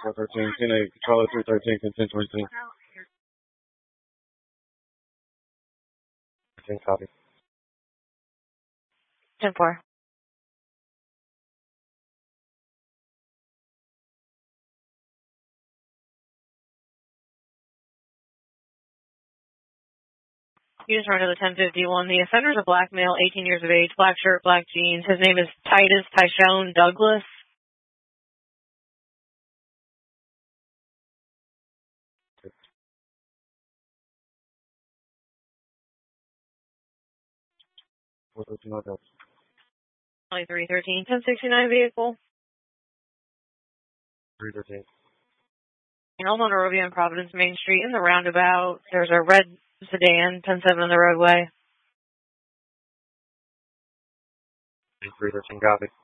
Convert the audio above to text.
413, CNA, Charlie 313, consent 22. 13, copy. 10-4. You just run to the 1051. The offender's a black male, 18 years of age, black shirt, black jeans. His name is Titus Tishone Douglas. What's your address? 2313, 1069 vehicle. 313. On Monrovia and Providence Main Street in the roundabout. There's a red sedan, 10-7 on the roadway. 313, copy.